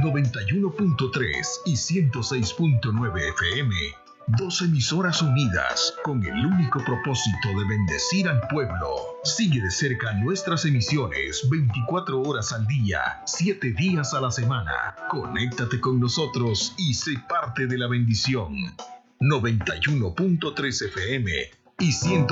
91.3 y 106.9 FM. Dos emisoras unidas con el único propósito de bendecir al pueblo. Sigue de cerca nuestras emisiones 24 horas al día, 7 días a la semana. Conéctate con nosotros y sé parte de la bendición. 91.3 FM y 100